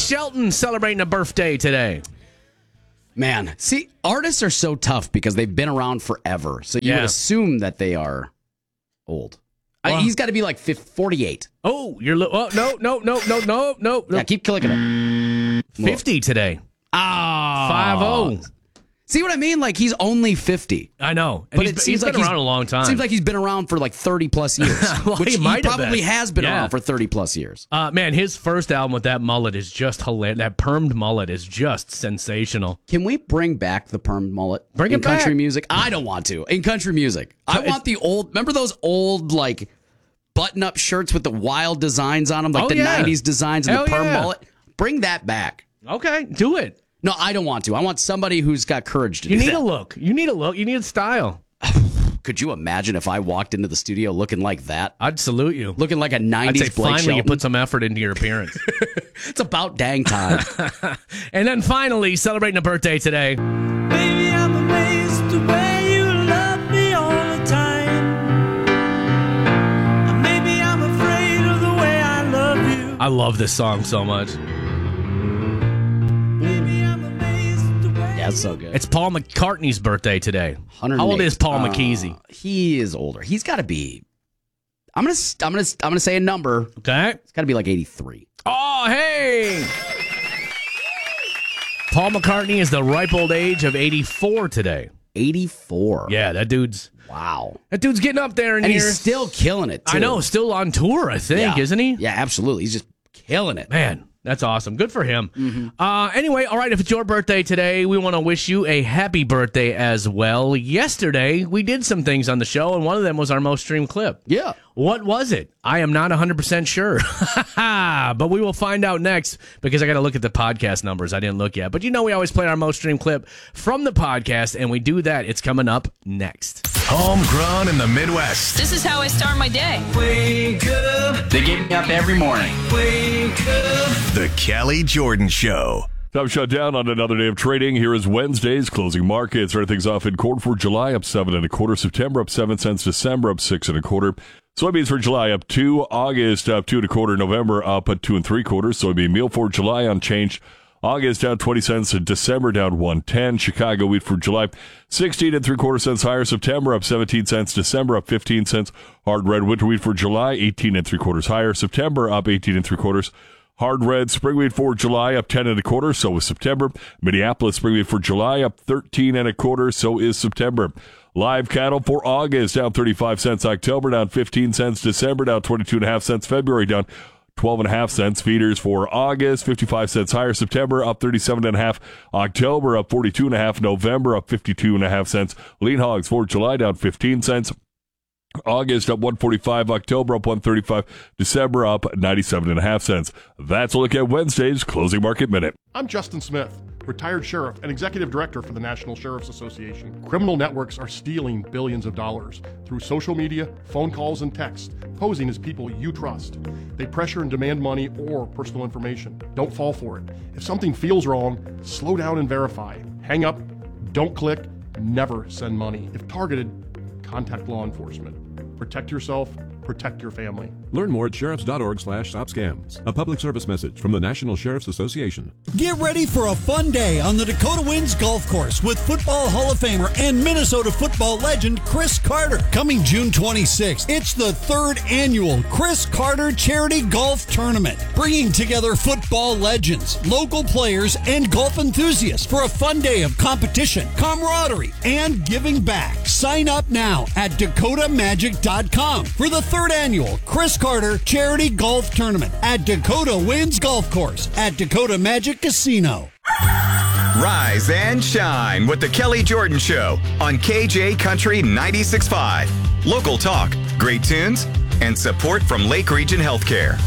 Shelton celebrating a birthday today. Man, see, artists are so tough because they've been around forever. So you would assume that they are old. Well, he's got to be like 48. Oh, no. Yeah, keep clicking it. 50 today. Ah, 50. See what I mean? Like, he's only 50. I know. And But he's been around a long time. It seems like he's been around for like 30 plus years. Well, which he might have probably been. has been around for 30 plus years. Man, his first album with that mullet is just hilarious. That permed mullet is just sensational. Can we bring back the permed mullet Bring in it back. country music? I don't want to. In country music. I want the old, remember those old, like, button-up shirts with the wild designs on them, like 90s designs and the perm mullet? Bring that back. Okay, do it. No, I don't want to. I want somebody who's got courage to do You that. need a look. You need a look. You need a style. Could you imagine if I walked into the studio looking like that? I'd salute you. Looking like a 90s I'd say Blake finally Shelton? you put some effort into your appearance. It's about dang time. And then finally, celebrating a birthday today. Baby, I'm amazed the way you love me all the time. Maybe I'm afraid of the way I love you. I love this song so much. Baby, I'm amazed the way Yeah, it's so good. It's Paul McCartney's birthday today. 108. How old is Paul McKeezy? He is older. He's got to be. I'm gonna say a number. Okay. It's got to be like 83. Oh, hey! Paul McCartney is the ripe old age of 84 today. 84. Yeah, that dude's getting up there in And years. he's still killing it, too. I know, still on tour, I think, isn't he? Yeah, absolutely. He's just killing it. Man, that's awesome. Good for him. Anyway, all right, if it's your birthday today, we want to wish you a happy birthday as well. Yesterday, we did some things on the show, and one of them was our most streamed clip. Yeah. What was it? I am not 100% sure. But we will find out next because I got to look at the podcast numbers. I didn't look yet. But you know we always play our most streamed clip from the podcast, and we do that. It's coming up next. Homegrown in the Midwest. This is how I start my day. Wake up, They get me up every morning. wake up. The Kelly Jordan Show. Time shut down on another day of trading. Here is Wednesday's closing market. Starting things off in corn for July up 7 1/4, September up 7 cents, December up 6 1/4. Soybeans for July up 2, August up 2 1/4, November up at 2 3/4. Soybean meal for July unchanged. August down 20 cents, December down 1.10. Chicago wheat for July 16 3/4 cents higher. September up 17 cents, December up 15 cents. Hard red winter wheat for July 18 3/4 higher. September up 18 3/4. Hard red spring wheat for July up 10 1/4. So is September. Minneapolis spring wheat for July up 13 1/4. So is September. Live cattle for August down 35 cents. October down 15 cents. December down 22.5 cents. February down 12.5 cents. Feeders for August 55 cents higher. September up 37.5. October up 42.5. November up 52.5 cents. Lean hogs for July down 15 cents. August up 145, October up 135, December up 97.5 cents. That's a look at Wednesday's closing market minute. I'm Justin Smith, retired sheriff and executive director for the National Sheriff's Association. Criminal networks are stealing billions of dollars through social media, phone calls, and texts, posing as people you trust. They pressure and demand money or personal information. Don't fall for it. If something feels wrong, slow down and verify. Hang up, don't click, never send money. If targeted, contact law enforcement. Protect yourself, protect your family. Learn more at sheriffs.org/stopscams. A public service message from the National Sheriff's Association. Get ready for a fun day on the Dakota Winds Golf Course with Football Hall of Famer and Minnesota football legend Chris Carter. Coming June 26th, it's the 3rd annual Chris Carter Charity Golf Tournament, bringing together football legends, local players, and golf enthusiasts for a fun day of competition, camaraderie, and giving back. Sign up now at DakotaMagic.com for the 3rd annual Chris Carter Charity Golf Tournament at Dakota Winds Golf Course at Dakota Magic Casino. Rise and shine with the Kelly Jordan Show on KJ Country 96.5. Local talk, great tunes, and support from Lake Region Healthcare.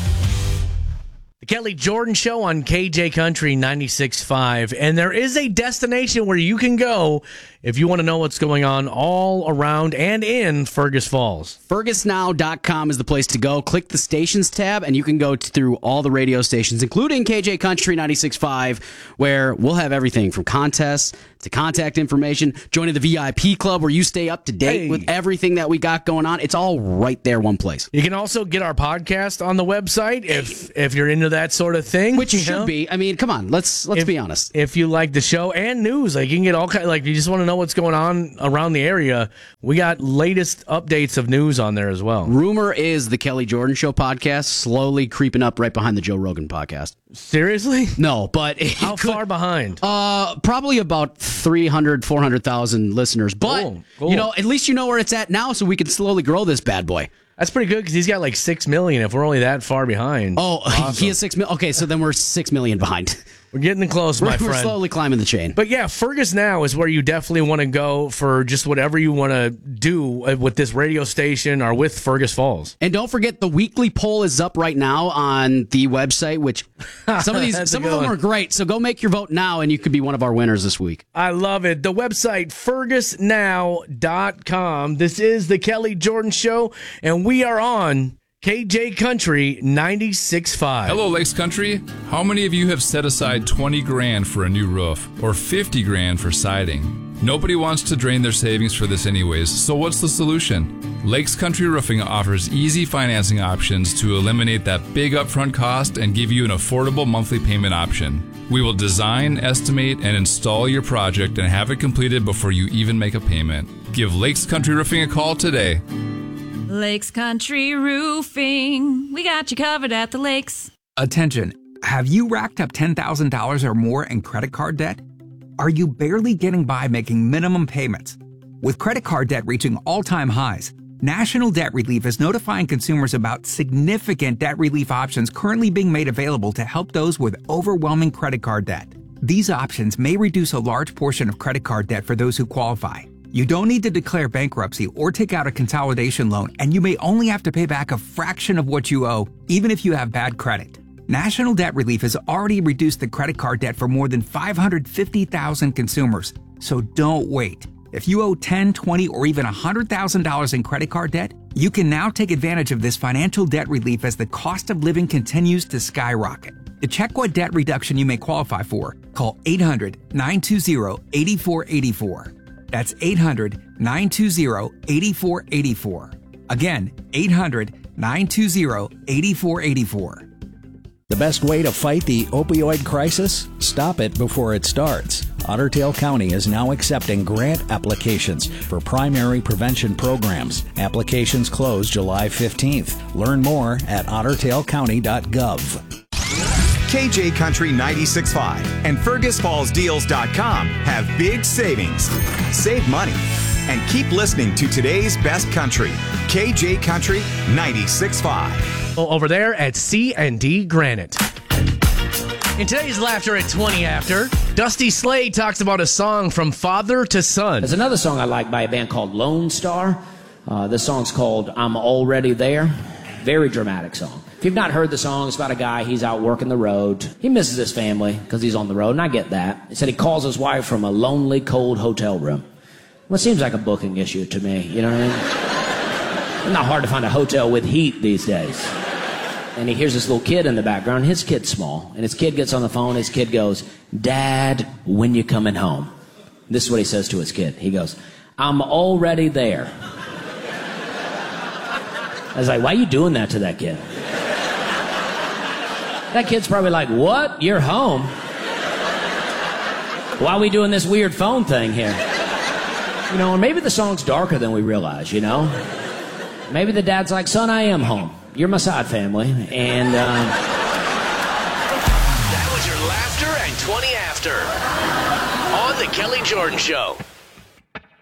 The Kelly Jordan Show on KJ Country 96.5. And there is a destination where you can go if you want to know what's going on all around and in Fergus Falls. FergusNow.com is the place to go. Click the stations tab, and you can go through all the radio stations, including KJ Country 96.5, where we'll have everything from contests the contact information, joining the VIP club where you stay up to date with everything that we got going on. It's all right there, one place. You can also get our podcast on the website if you're into that sort of thing. Which you should be. I mean, come on, let's be honest. If you like the show and news, like you can get all kind, like you just want to know what's going on around the area, we got latest updates of news on there as well. Rumor is the Kelly Jordan Show podcast slowly creeping up right behind the Joe Rogan podcast. Seriously? No, but how far behind? Probably about 300, 400,000 listeners. But cool. you know, at least you know where it's at now, so we can slowly grow this bad boy. That's pretty good because he's got like 6 million. If we're only that far behind, awesome. He has 6 million. Okay, so then we're 6 million behind. We're getting close, my friend. We're slowly climbing the chain. But yeah, Fergus Now is where you definitely want to go for just whatever you want to do with this radio station or with Fergus Falls. And don't forget, the weekly poll is up right now on the website, which some of them are great. So go make your vote now, and you could be one of our winners this week. I love it. The website, fergusnow.com. This is the Kelly Jordan Show, and we are on KJ Country 96.5. Hello, Lakes Country. How many of you have set aside 20 grand for a new roof or 50 grand for siding? Nobody wants to drain their savings for this anyways, so what's the solution? Lakes Country Roofing offers easy financing options to eliminate that big upfront cost and give you an affordable monthly payment option. We will design, estimate, and install your project and have it completed before you even make a payment. Give Lakes Country Roofing a call today. Lakes Country Roofing. We got you covered at the lakes. Attention. Have you racked up $10,000 or more in credit card debt? Are you barely getting by making minimum payments? With credit card debt reaching all-time highs, National Debt Relief is notifying consumers about significant debt relief options currently being made available to help those with overwhelming credit card debt. These options may reduce a large portion of credit card debt for those who qualify. You don't need to declare bankruptcy or take out a consolidation loan, and you may only have to pay back a fraction of what you owe, even if you have bad credit. National Debt Relief has already reduced the credit card debt for more than 550,000 consumers, so don't wait. If you owe $10,000, $20,000, or even $100,000 in credit card debt, you can now take advantage of this financial debt relief as the cost of living continues to skyrocket. To check what debt reduction you may qualify for, call 800-920-8484. That's 800-920-8484. Again, 800-920-8484. The best way to fight the opioid crisis? Stop it before it starts. Otter Tail County is now accepting grant applications for primary prevention programs. Applications close July 15th. Learn more at ottertailcounty.gov. KJ Country 96.5 and FergusFallsDeals.com have big savings. Save money and keep listening to today's best country. KJ Country 96.5. Over there at C&D Granite. In today's Laughter at 20 After, Dusty Slade talks about a song from father to son. There's another song I like by a band called Lone Star. This song's called I'm Already There. Very dramatic song. If you've not heard the song, it's about a guy, he's out working the road. He misses his family because he's on the road, and I get that. He said he calls his wife from a lonely, cold hotel room. Well, it seems like a booking issue to me, you know what I mean? It's not hard to find a hotel with heat these days. And he hears this little kid in the background. His kid's small, and his kid gets on the phone. His kid goes, "Dad, when you coming home?" This is what he says to his kid. He goes, "I'm already there." I was like, why are you doing that to that kid? That kid's probably like, what? You're home? Why are we doing this weird phone thing here? You know, and maybe the song's darker than we realize, you know? Maybe the dad's like, son, I am home. You're my side family. And, That was your Laughter and 20 After on The Kelly Jordan Show.